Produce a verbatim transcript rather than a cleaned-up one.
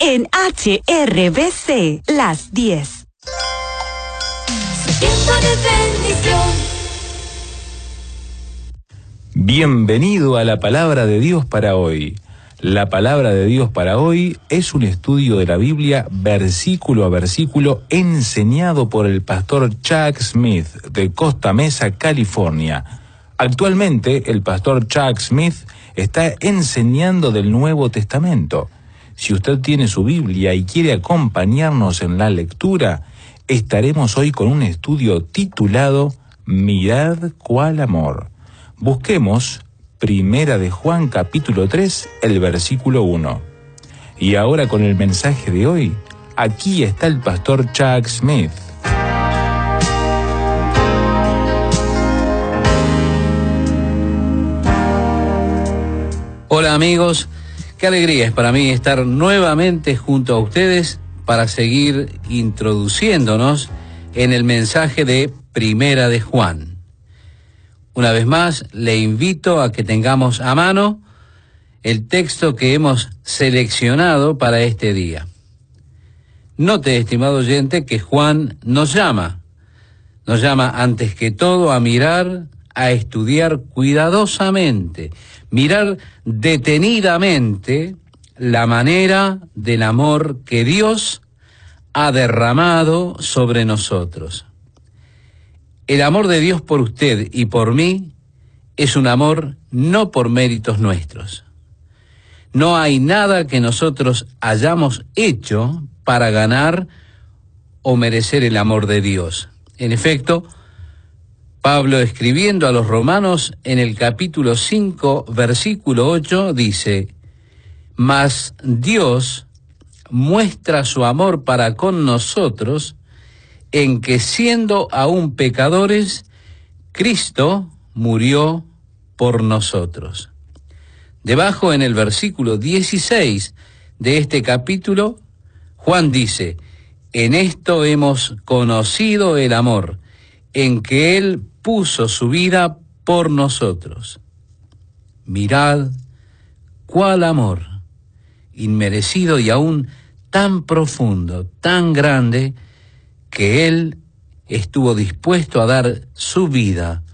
en H R B C, las diez. Tiempo de bendición. Bienvenido a la palabra de Dios para hoy. La palabra de Dios para hoy es un estudio de la Biblia versículo a versículo enseñado por el pastor Chuck Smith de Costa Mesa, California. Actualmente el pastor Chuck Smith está enseñando del Nuevo Testamento. Si usted tiene su Biblia y quiere acompañarnos en la lectura, estaremos hoy con un estudio titulado Mirad cuál amor. Busquemos Primera de Juan capítulo tres, el versículo uno. Y ahora con el mensaje de hoy, aquí está el pastor Chuck Smith. Hola amigos, qué alegría es para mí estar nuevamente junto a ustedes para seguir introduciéndonos en el mensaje de Primera de Juan. Una vez más, le invito a que tengamos a mano el texto que hemos seleccionado para este día. Note, estimado oyente, que Juan nos llama, nos llama antes que todo a mirar, a estudiar cuidadosamente, mirar detenidamente la manera del amor que Dios ha derramado sobre nosotros. El amor de Dios por usted y por mí es un amor no por méritos nuestros. No hay nada que nosotros hayamos hecho para ganar o merecer el amor de Dios. En efecto, Pablo, escribiendo a los romanos en el capítulo cinco, versículo ocho, dice: «Mas Dios muestra su amor para con nosotros en que siendo aún pecadores, Cristo murió por nosotros». Debajo en el versículo dieciséis de este capítulo, Juan dice: «En esto hemos conocido el amor, en que Él puso su vida por nosotros». Mirad cuál amor, inmerecido y aún tan profundo, tan grande, que Él estuvo dispuesto a dar su vida